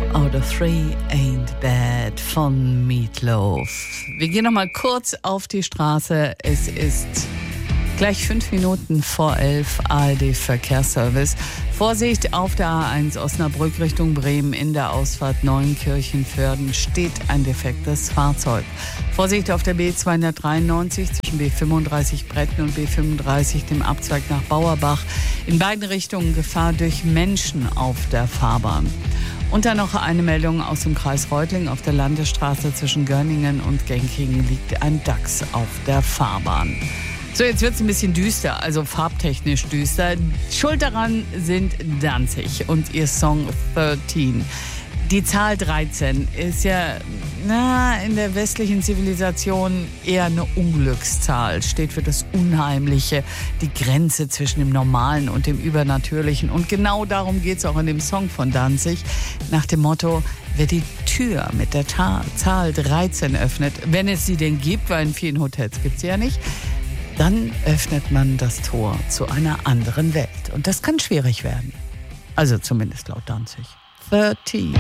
out of three ain't bad von Meatloaf. Wir gehen noch mal kurz auf die Straße. Es ist gleich 5 Minuten vor 11, ARD-Verkehrsservice. Vorsicht, auf der A1 Osnabrück Richtung Bremen in der Ausfahrt Neunkirchen-Vörden steht ein defektes Fahrzeug. Vorsicht auf der B293 zwischen B35 Bretten und B35 dem Abzweig nach Bauerbach. In beiden Richtungen Gefahr durch Menschen auf der Fahrbahn. Und dann noch eine Meldung aus dem Kreis Reutlingen. Auf der Landesstraße zwischen Görningen und Genkingen liegt ein Dachs auf der Fahrbahn. So, jetzt wird es ein bisschen düster, also farbtechnisch düster. Schuld daran sind Danzig und ihr Song 13. Die Zahl 13 ist ja in der westlichen Zivilisation eher eine Unglückszahl, steht für das Unheimliche, die Grenze zwischen dem Normalen und dem Übernatürlichen. Und genau darum geht es auch in dem Song von Danzig, nach dem Motto: Wer die Tür mit der Zahl 13 öffnet, wenn es sie denn gibt, weil in vielen Hotels gibt es sie ja nicht, dann öffnet man das Tor zu einer anderen Welt. Und das kann schwierig werden. Also zumindest laut Danzig. 13.